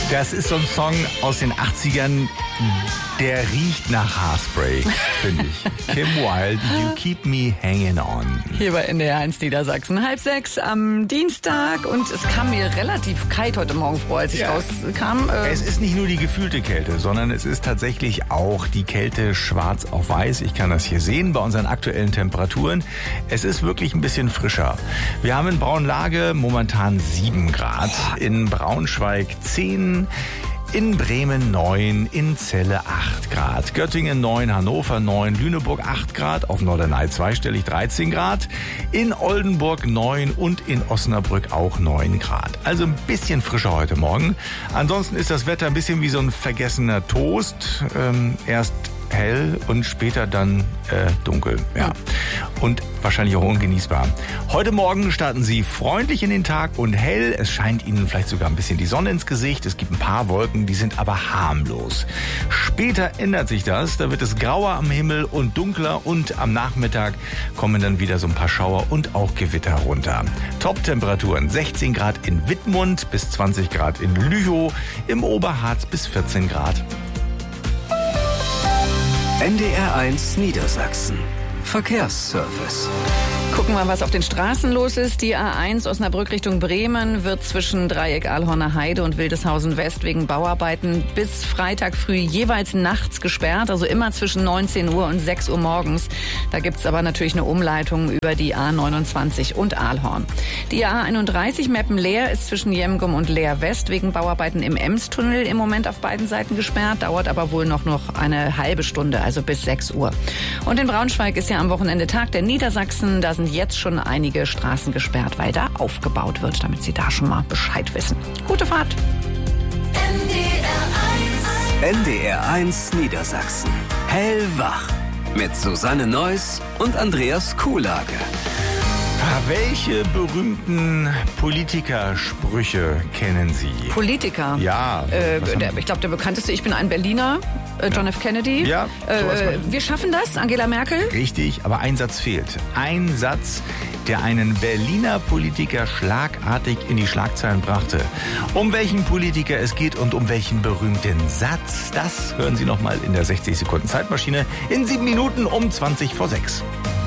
Das ist so ein Song aus den 80ern, der riecht nach Haarspray, finde ich. Kim Wilde, You Keep Me Hanging On. Hier bei NDR 1 Niedersachsen. 5:30 am Dienstag und es kam mir relativ kalt heute Morgen vor, als ich rauskam. Es ist nicht nur die gefühlte Kälte, sondern es ist tatsächlich auch die Kälte schwarz auf weiß. Ich kann das hier sehen bei unseren aktuellen Temperaturen. Es ist wirklich ein bisschen frischer. Wir haben in Braunlage momentan 7 Grad, in Braunschweig 10, in Bremen 9, in Celle 8 Grad, Göttingen 9, Hannover 9, Lüneburg 8 Grad, auf Norderney zweistellig 13 Grad, in Oldenburg 9 und in Osnabrück auch 9 Grad. Also ein bisschen frischer heute Morgen. Ansonsten ist das Wetter ein bisschen wie so ein vergessener Toast. Erst hell und später dann dunkel. Ja. Und wahrscheinlich auch ungenießbar. Heute Morgen starten Sie freundlich in den Tag und hell. Es scheint Ihnen vielleicht sogar ein bisschen die Sonne ins Gesicht. Es gibt ein paar Wolken, die sind aber harmlos. Später ändert sich das. Da wird es grauer am Himmel und dunkler und am Nachmittag kommen dann wieder so ein paar Schauer und auch Gewitter runter. Top-Temperaturen 16 Grad in Wittmund bis 20 Grad in Lüchow, im Oberharz bis 14 Grad. NDR 1 Niedersachsen. Verkehrsservice. Gucken wir, was auf den Straßen los ist. Die A1 Osnabrück Richtung Bremen wird zwischen Dreieck Ahlhorner Heide und Wildeshausen West wegen Bauarbeiten bis Freitag früh jeweils nachts gesperrt, also immer zwischen 19 Uhr und 6 Uhr morgens. Da gibt's aber natürlich eine Umleitung über die A29 und Ahlhorn. Die A31 Meppen-Leer ist zwischen Jemgum und Leer West wegen Bauarbeiten im Emstunnel im Moment auf beiden Seiten gesperrt, dauert aber wohl noch eine halbe Stunde, also bis 6 Uhr. Und in Braunschweig ist ja am Wochenende Tag der Niedersachsen. Da sind jetzt schon einige Straßen gesperrt, weil da aufgebaut wird, damit Sie da schon mal Bescheid wissen. Gute Fahrt! NDR 1 Niedersachsen. Hellwach. Mit Susanne Neuss und Andreas Kuhlage. Welche berühmten Politikersprüche kennen Sie? Politiker? Ja. Ich glaube, der bekannteste, ich bin ein Berliner, John F. Kennedy. Ja. Wir schaffen das, Angela Merkel. Richtig, aber ein Satz fehlt. Ein Satz, der einen Berliner Politiker schlagartig in die Schlagzeilen brachte. Um welchen Politiker es geht und um welchen berühmten Satz, das hören Sie nochmal in der 60 Sekunden Zeitmaschine in 7 Minuten um 20 vor 6.